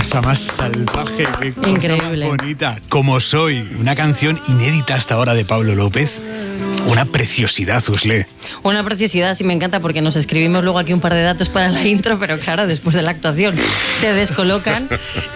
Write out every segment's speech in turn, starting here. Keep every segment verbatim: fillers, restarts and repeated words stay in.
cosa más salvaje, qué cosa Increíble. más bonita. Como soy, una canción inédita hasta ahora de Pablo López. Una preciosidad, Usle. Una preciosidad, sí, me encanta, porque nos escribimos luego aquí un par de datos para la intro, pero claro, después de la actuación se descolocan.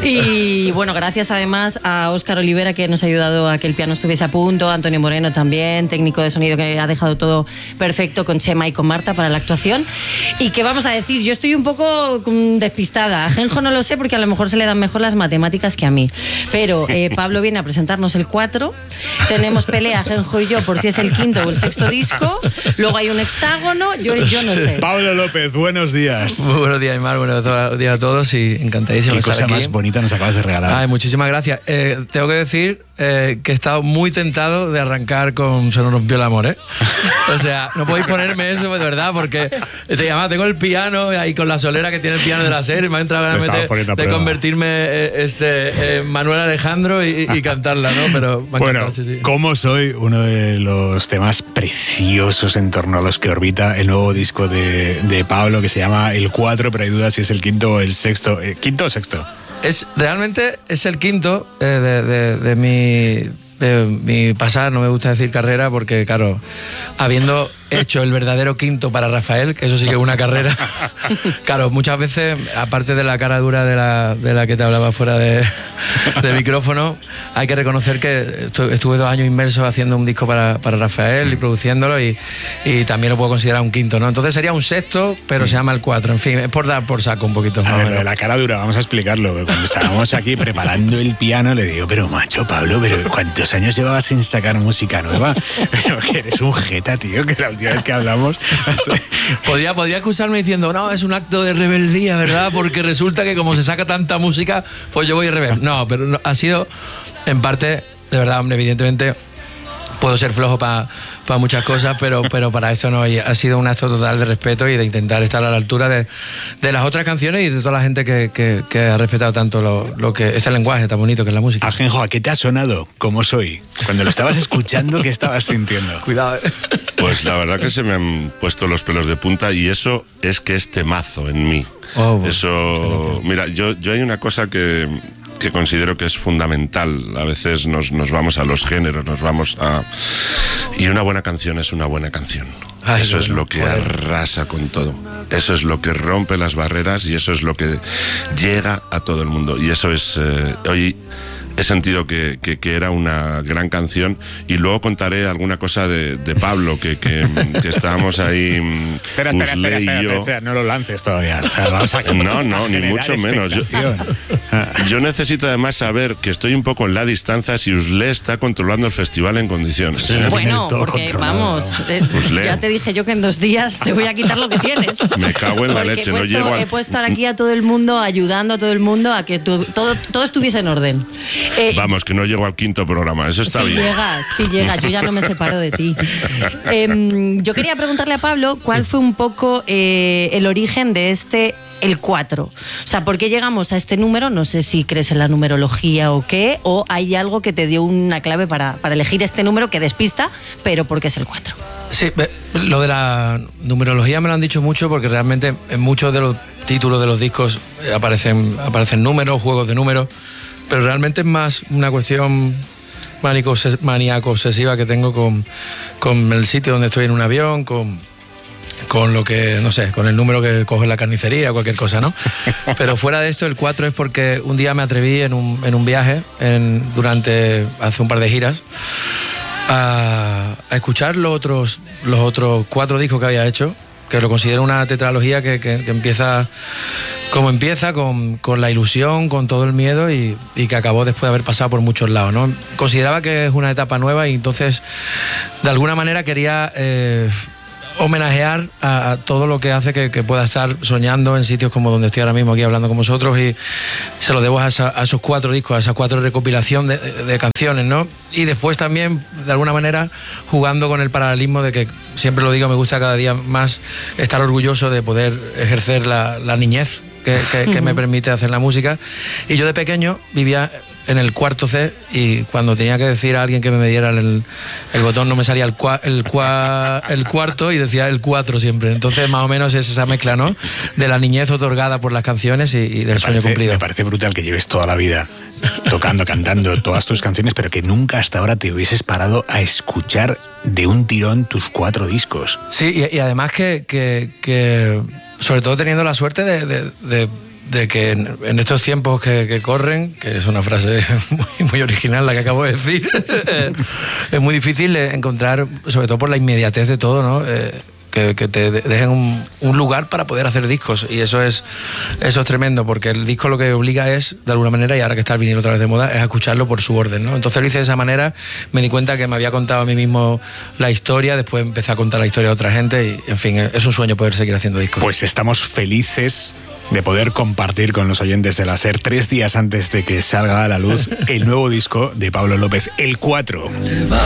Y bueno, gracias además a Óscar Olivera, que nos ha ayudado a que el piano estuviese a punto, a Antonio Moreno también, técnico de sonido, que ha dejado todo perfecto, con Chema y con Marta para la actuación. Y qué vamos a decir, yo estoy un poco mm, despistada. A Genjo no lo sé, porque a lo mejor se le dan mejor las matemáticas que a mí. Pero eh, Pablo viene a presentarnos el cuatro. Tenemos pelea, Genjo y yo, por si es el quinto o el sexto disco. Luego hay un hexágono, yo, yo no sé. Pablo López, buenos días. Muy buenos días, Aymar, buenos días a todos y encantadísimo de Qué estar cosa aquí. más bonita nos acabas de regalar. Ay, muchísimas gracias. Eh, tengo que decir eh, que he estado muy tentado de arrancar con Se nos rompió el amor, ¿eh? O sea, no podéis ponerme eso, de verdad, porque te llama, tengo el piano ahí con la solera que tiene el piano de la serie, me ha entrado ganas de, de convertirme eh, este, en Manuel Alejandro y, y cantarla, ¿no? Pero me ha bueno, encantado, sí, sí. Como soy, uno de los temas preciosos en torno a los que orbita el nuevo disco de, de Pablo, que se llama El cuatro, pero hay dudas si es el quinto o el sexto. Eh, ¿Quinto o sexto? Es, realmente es el quinto eh, de, de, de mi... de mi pasar, no me gusta decir carrera porque, claro, habiendo hecho el verdadero quinto para Rafael, que eso sí que es una carrera, claro, muchas veces, aparte de la cara dura de la, de la que te hablaba fuera de, de micrófono, hay que reconocer que estuve dos años inmerso haciendo un disco para, para Rafael y produciéndolo, y, y también lo puedo considerar un quinto, ¿no? Entonces sería un sexto, pero se llama el cuatro, en fin, es por dar por saco un poquito. A ver, lo de la cara dura, vamos a explicarlo. Cuando estábamos aquí preparando el piano, le digo, pero macho, Pablo, pero ¿cuántos años llevabas sin sacar música nueva? Pero que eres un jeta, tío, que la última vez que hablamos... Podría, podría acusarme diciendo, no, es un acto de rebeldía, ¿verdad? Porque resulta que como se saca tanta música, pues yo voy rebelde. No, pero no, ha sido, en parte, de verdad, hombre, evidentemente... Puedo ser flojo para pa muchas cosas, pero, pero para esto no. Ha sido un acto total de respeto y de intentar estar a la altura de, de las otras canciones y de toda la gente que, que, que ha respetado tanto lo, lo que este lenguaje tan bonito que es la música. Ajenjo, ¿a qué te ha sonado? ¿Cómo soy? Cuando lo estabas escuchando, ¿qué estabas sintiendo? Cuidado, ¿eh? Pues la verdad que se me han puesto los pelos de punta y eso es que es temazo en mí. Oh, bueno, eso, mira, yo, yo hay una cosa que... que considero que es fundamental. A veces nos, nos vamos a los géneros, nos vamos a... Y una buena canción es una buena canción. Ay, eso bueno, es lo que joder. arrasa con todo. Eso es lo que rompe las barreras y eso es lo que llega a todo el mundo. Y eso es... Eh, hoy he sentido que, que, que era una gran canción y luego contaré alguna cosa de, de Pablo, que, que, que estábamos ahí... Espera, espera, espera, espera, espera, espera, no lo lances todavía. O sea, vamos a no, no, ni mucho menos. Yo, yo necesito además saber que estoy un poco en la distancia si Usle está controlando el festival en condiciones. ¿eh? Bueno, porque vamos, eh, ya te dije yo que en dos días te voy a quitar lo que tienes. Me cago en la porque leche, he puesto, no llego al... He puesto aquí a todo el mundo, ayudando a todo el mundo a que tu, todo, todo estuviese en orden. Eh, Vamos, que no llego al quinto programa, eso está sí bien. Llegas, sí llegas, yo ya no me separo de ti. Eh, yo quería preguntarle a Pablo cuál fue un poco eh, el origen de este, el cuatro. O sea, ¿por qué llegamos a este número? No sé si crees en la numerología o qué, o hay algo que te dio una clave para, para elegir este número que despista, pero ¿por qué es el cuatro? Sí, lo de la numerología me lo han dicho mucho porque realmente en muchos de los títulos de los discos aparecen, aparecen números, juegos de números. Pero realmente es más una cuestión maníaco-obsesiva que tengo con, con el sitio donde estoy en un avión, con, con lo que, no sé, con el número que coge la carnicería, cualquier cosa, ¿no? Pero fuera de esto, el cuatro es porque un día me atreví en un, en un viaje, en, durante, hace un par de giras, a, a escuchar los otros, los otros cuatro discos que había hecho, que lo considero una tetralogía que, que, que empieza como empieza, con, con la ilusión, con todo el miedo y, y que acabó después de haber pasado por muchos lados, ¿no? Consideraba que es una etapa nueva y entonces de alguna manera quería eh, homenajear a, a todo lo que hace que, que pueda estar soñando en sitios como donde estoy ahora mismo aquí hablando con vosotros, y se lo debo a, esa, a esos cuatro discos, a esas cuatro recopilación de, de canciones, ¿no? Y después también, de alguna manera, jugando con el paralelismo de que, siempre lo digo, me gusta cada día más estar orgulloso de poder ejercer la, la niñez que, que, que me permite hacer la música. Y yo de pequeño vivía en el cuarto C y cuando tenía que decir a alguien que me diera el, el botón no me salía el, cua, el, cua, el cuarto y decía el cuatro siempre. Entonces más o menos es esa mezcla, ¿no? De la niñez otorgada por las canciones y, y del me sueño parece, cumplido. Me parece brutal que lleves toda la vida tocando, cantando todas tus canciones, pero que nunca hasta ahora te hubieses parado a escuchar de un tirón tus cuatro discos. Sí, y, y además que, que, que, sobre todo teniendo la suerte de, de, de, de que en, en estos tiempos que, que corren, que es una frase muy, muy original la que acabo de decir, es muy difícil encontrar, sobre todo por la inmediatez de todo, ¿no? Eh, Que, que te dejen un, un lugar para poder hacer discos y eso es eso es tremendo porque el disco lo que obliga es, de alguna manera, y ahora que está el vinilo otra vez de moda, es a escucharlo por su orden, ¿no? Entonces lo hice de esa manera, me di cuenta que me había contado a mí mismo la historia, después empecé a contar la historia de otra gente y, en fin, es un sueño poder seguir haciendo discos. Pues estamos felices de poder compartir con los oyentes de la SER tres días antes de que salga a la luz el nuevo disco de Pablo López, el cuatro.